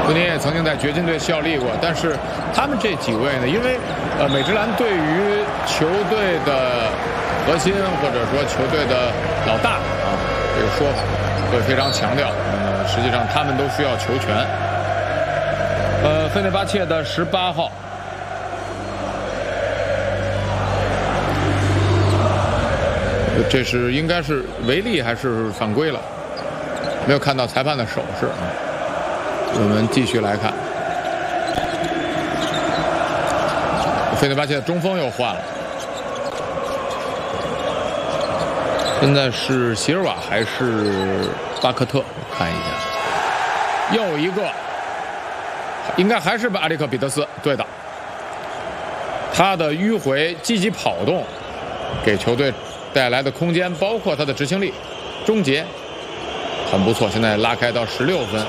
福尼也曾经在掘金队效力过，但是他们这几位呢，因为美职篮对于球队的核心或者说球队的老大啊这个说法会非常强调。实际上他们都需要球权。费内巴切的18号。这是应该是违例还是犯规了？没有看到裁判的手势啊。我们继续来看，费内巴切的中锋又换了，现在是席尔瓦还是巴克特？我看一下，又一个，应该还是阿里克彼得斯，对的。他的迂回、积极跑动，给球队带来的空间，包括他的执行力、终结，很不错。现在拉开到16分。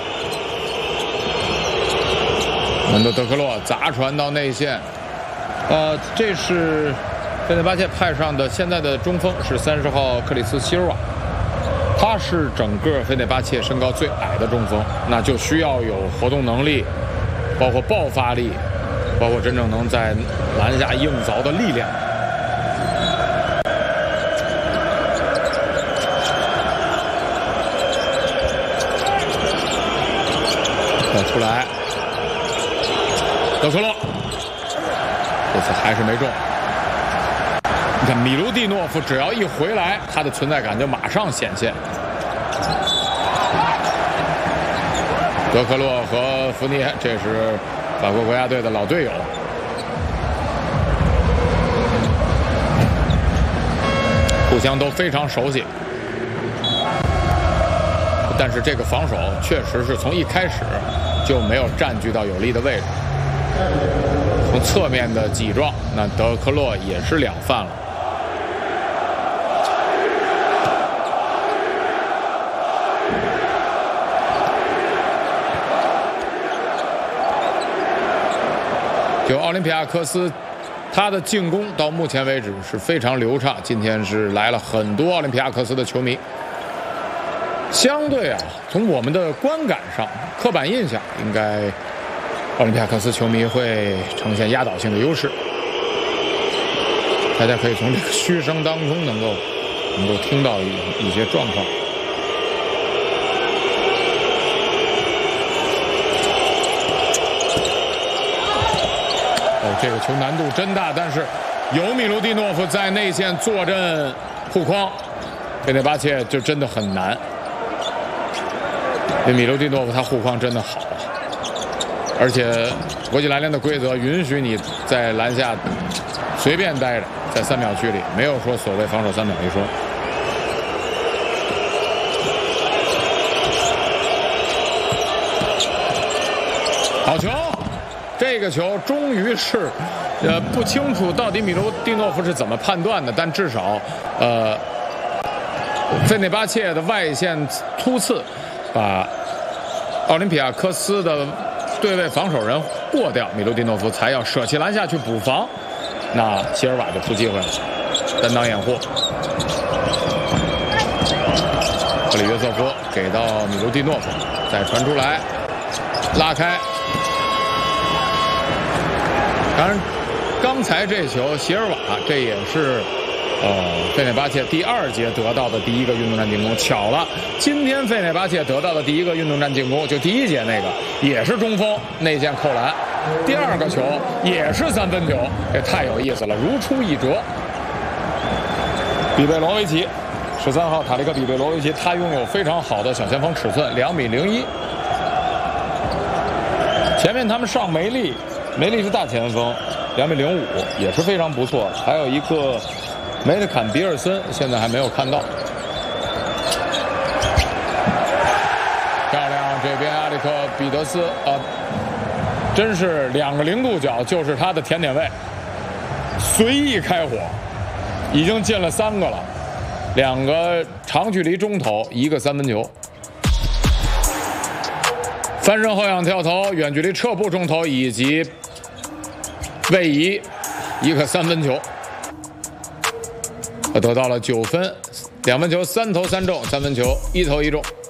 门多德克洛砸传到内线，这是费内巴切派上的现在的中锋是30号克里斯希尔瓦，他是整个费内巴切身高最矮的中锋，那就需要有活动能力，包括爆发力，包括真正能在篮下硬凿的力量。出来，德克洛，这次还是没中。你看米卢蒂诺夫只要一回来，他的存在感就马上显现。德克洛和福尼耶，这是法国国家队的老队友。互相都非常熟悉。但是这个防守确实是从一开始就没有占据到有利的位置。从侧面的挤撞，那德克洛也是2犯了。就奥林匹亚科斯，他的进攻到目前为止是非常流畅。今天是来了很多奥林匹亚科斯的球迷。相对啊，从我们的观感上，刻板印象应该奥林匹亚科斯球迷会呈现压倒性的优势。大家可以从这个嘘声当中能够听到一些状况。这个球难度真大，但是有米卢蒂诺夫在内线坐镇护框，费内巴切就真的很难。这米卢蒂诺夫他护框真的好，而且国际篮联的规则允许你在篮下随便待着，在3秒区里没有说所谓防守3秒一说。好球，这个球终于是不清楚到底米卢蒂诺夫是怎么判断的，但至少费内巴切的外线突刺把奥林匹亚科斯的对位防守人过掉，米卢蒂诺夫才要舍弃篮下去补防，那席尔瓦就出机会了，单挡掩护。克里约瑟夫给到米卢蒂诺夫，再传出来，拉开。当然，刚才这球席尔瓦这也是费内巴切第2节得到的第1个运动战进攻，巧了，今天费内巴切得到的第1个运动战进攻，就第1节那个也是中锋内线扣篮，第2个球也是3分球，这太有意思了，如出一辙。比贝罗维奇，13号塔利克比贝罗维奇，他拥有非常好的小前锋尺寸，2.01米。前面他们上梅利是大前锋，2.05米，也是非常不错，还有一个梅特坎比尔森，现在还没有看到。漂亮，这边阿里克彼得斯真是2个0度角，就是他的甜点位，随意开火，已经进了3个了，2个长距离中投，1个3分球，翻身后仰跳投，远距离撤步中投，以及位移1个3分球。得到了9分，2分球3投3中，3分球1投1中。